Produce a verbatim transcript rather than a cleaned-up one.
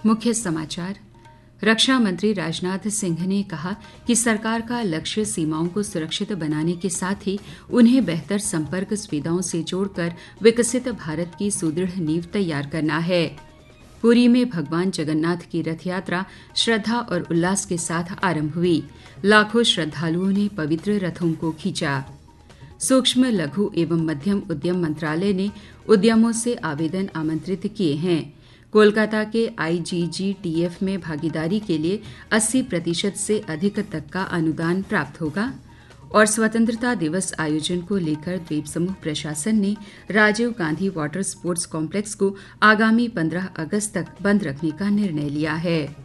मुख्य समाचार। रक्षा मंत्री राजनाथ सिंह ने कहा कि सरकार का लक्ष्य सीमाओं को सुरक्षित बनाने के साथ ही उन्हें बेहतर संपर्क सुविधाओं से जोड़कर विकसित भारत की सुदृढ़ नींव तैयार करना है। पुरी में भगवान जगन्नाथ की रथ यात्रा श्रद्धा और उल्लास के साथ आरंभ हुई। लाखों श्रद्धालुओं ने पवित्र रथों को खींचा। सूक्ष्म, लघु एवं मध्यम उद्यम मंत्रालय ने उद्यमों से आवेदन आमंत्रित किए हैं। कोलकाता के आई जी जी टी एफ में भागीदारी के लिए अस्सी प्रतिशत से अधिक तक का अनुदान प्राप्त होगा। और स्वतंत्रता दिवस आयोजन को लेकर द्वीप समूह प्रशासन ने Rajiv Gandhi water sports complex को आगामी पंद्रह अगस्त तक बंद रखने का निर्णय लिया है।